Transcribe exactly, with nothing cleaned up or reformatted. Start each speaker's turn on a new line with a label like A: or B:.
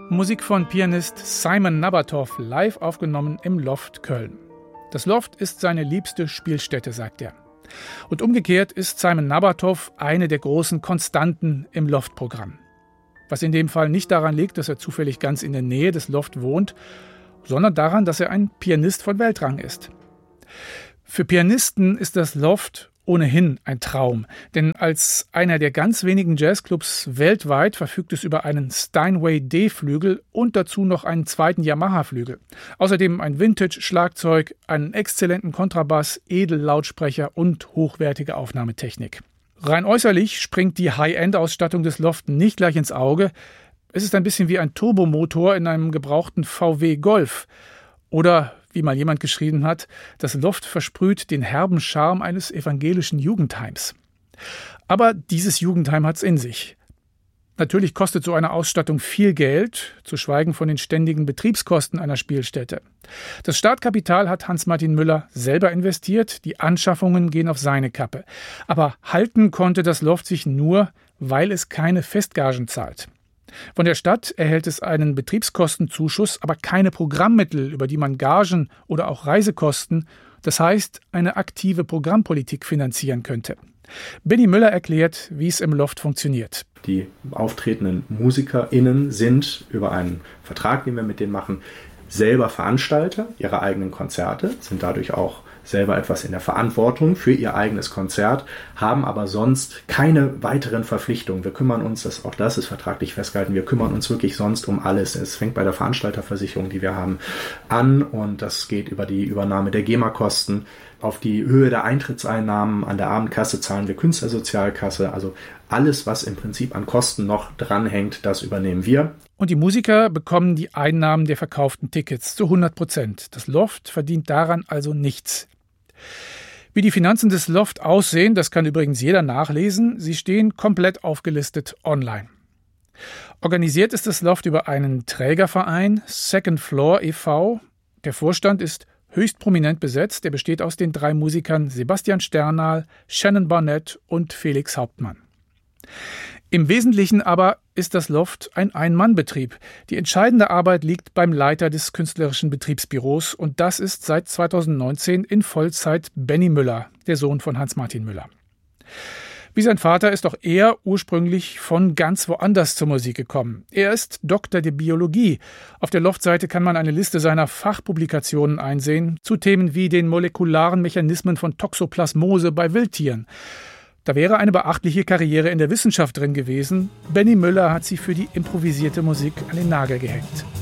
A: Musik von Pianist Simon Nabatow, live aufgenommen im Loft Köln. Das Loft ist seine liebste Spielstätte, sagt er. Und umgekehrt ist Simon Nabatow eine der großen Konstanten im Loft-Programm. Was in dem Fall nicht daran liegt, dass er zufällig ganz in der Nähe des Loft wohnt, sondern daran, dass er ein Pianist von Weltrang ist. Für Pianisten ist das Loft ohnehin ein Traum, denn als einer der ganz wenigen Jazzclubs weltweit verfügt es über einen Steinway D-Flügel und dazu noch einen zweiten Yamaha-Flügel. Außerdem ein Vintage-Schlagzeug, einen exzellenten Kontrabass, Edellautsprecher und hochwertige Aufnahmetechnik. Rein äußerlich springt die High-End-Ausstattung des Loft nicht gleich ins Auge. Es ist ein bisschen wie ein Turbomotor in einem gebrauchten V W Golf. Oder, wie mal jemand geschrieben hat, das Loft versprüht den herben Charme eines evangelischen Jugendheims. Aber dieses Jugendheim hat's in sich. Natürlich kostet so eine Ausstattung viel Geld, zu schweigen von den ständigen Betriebskosten einer Spielstätte. Das Startkapital hat Hans-Martin Müller selber investiert, die Anschaffungen gehen auf seine Kappe. Aber halten konnte das Loft sich nur, weil es keine Festgagen zahlt. Von der Stadt erhält es einen Betriebskostenzuschuss, aber keine Programmmittel, über die man Gagen oder auch Reisekosten, das heißt eine aktive Programmpolitik finanzieren könnte. Benny Müller erklärt, wie es im Loft funktioniert.
B: Die auftretenden MusikerInnen sind über einen Vertrag, den wir mit denen machen, selber Veranstalter ihrer eigenen Konzerte, sind dadurch auch selber etwas in der Verantwortung für ihr eigenes Konzert, haben aber sonst keine weiteren Verpflichtungen. Wir kümmern uns, das, auch das ist vertraglich festgehalten, wir kümmern uns wirklich sonst um alles. Es fängt bei der Veranstalterversicherung, die wir haben, an und das geht über die Übernahme der GEMA-Kosten. Auf die Höhe der Eintrittseinnahmen an der Abendkasse zahlen wir Künstlersozialkasse. Also alles, was im Prinzip an Kosten noch dranhängt, das übernehmen wir.
A: Und die Musiker bekommen die Einnahmen der verkauften Tickets zu hundert Prozent. Das Loft verdient daran also nichts. Wie die Finanzen des Loft aussehen, das kann übrigens jeder nachlesen. Sie stehen komplett aufgelistet online. Organisiert ist das Loft über einen Trägerverein, Second Floor e V Der Vorstand ist höchst prominent besetzt. Er besteht aus den drei Musikern Sebastian Sternal, Shannon Barnett und Felix Hauptmann. Im Wesentlichen aber ist das Loft ein Ein-Mann-Betrieb. Die entscheidende Arbeit liegt beim Leiter des künstlerischen Betriebsbüros und das ist seit zweitausendneunzehn in Vollzeit Benny Müller, der Sohn von Hans-Martin Müller. Wie sein Vater ist auch er ursprünglich von ganz woanders zur Musik gekommen. Er ist Doktor der Biologie. Auf der Loft-Seite kann man eine Liste seiner Fachpublikationen einsehen zu Themen wie den molekularen Mechanismen von Toxoplasmose bei Wildtieren. Da wäre eine beachtliche Karriere in der Wissenschaft drin gewesen. Benny Müller hat sie für die improvisierte Musik an den Nagel gehängt.